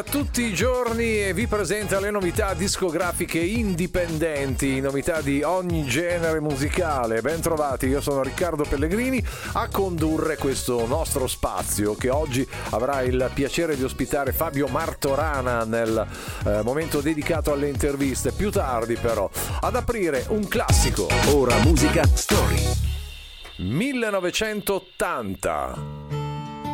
Tutti i giorni e vi presenta le novità discografiche indipendenti, novità di ogni genere musicale. Ben trovati, io sono Riccardo Pellegrini a condurre questo nostro spazio che oggi avrà il piacere di ospitare Fabio Martorana nel momento dedicato alle interviste. Più tardi però, ad aprire un classico. Ora musica story. 1980.